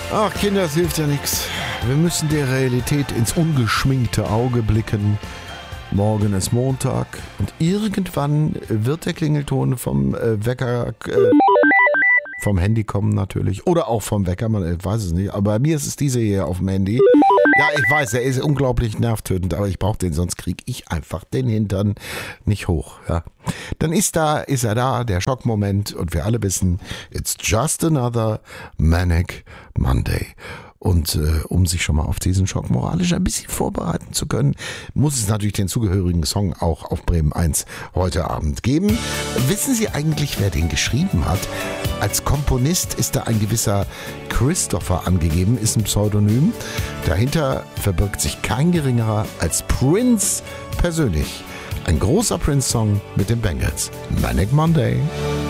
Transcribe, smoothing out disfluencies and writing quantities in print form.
Ach Kinder, es hilft ja nichts. Wir müssen der Realität ins ungeschminkte Auge blicken. Morgen ist Montag und irgendwann wird der Klingelton vom Wecker, vom Handy kommen natürlich. Oder auch vom Wecker, man weiß es nicht. Aber bei mir ist es diese hier auf dem Handy. Ja, ich weiß, der ist unglaublich nervtötend, aber ich brauche den, sonst kriege ich einfach den Hintern nicht hoch. Ja. Dann ist er da, der Schockmoment und wir alle wissen, it's just another Manic Monday. Und um sich schon mal auf diesen Schock moralisch ein bisschen vorbereiten zu können, muss es natürlich den zugehörigen Song auch auf Bremen 1 heute Abend geben. Wissen Sie eigentlich, wer den geschrieben hat? Als Komponist ist da ein gewisser Christopher angegeben, ist ein Pseudonym. Dahinter verbirgt sich kein geringerer als Prince persönlich. Ein großer Prince-Song mit den Bangles. Manic Monday.